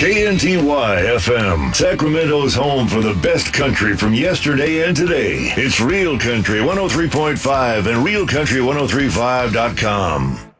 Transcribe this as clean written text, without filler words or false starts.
KNTY FM, Sacramento's home for the best country from yesterday and today. It's Real Country 103.5 and RealCountry1035.com.